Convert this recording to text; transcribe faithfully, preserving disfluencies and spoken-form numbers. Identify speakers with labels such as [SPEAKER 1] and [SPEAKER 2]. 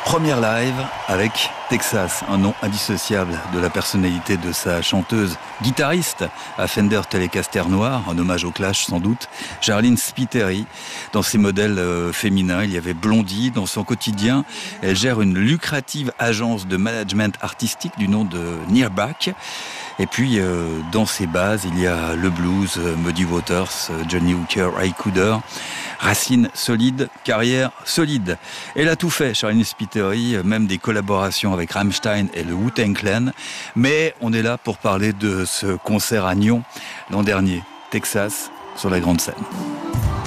[SPEAKER 1] Première live avec Texas, un nom indissociable de la personnalité de sa chanteuse, guitariste à Fender Telecaster noir, en hommage au Clash sans doute, Charlene Spiteri. Dans ses modèles euh, féminins, il y avait Blondie. Dans son quotidien, elle gère une lucrative agence de management artistique du nom de Nearback. Et puis, euh, dans ses bases, il y a le blues, euh, Muddy Waters, euh, Johnny Hooker, Ray Cooder. Racines solides, carrière solide. Elle a tout fait, Charlene Spiteri, même des collaborations avec Rammstein et le Wu-Tang Clan. Mais on est là pour parler de ce concert à Nyon l'an dernier, Texas, sur la grande scène.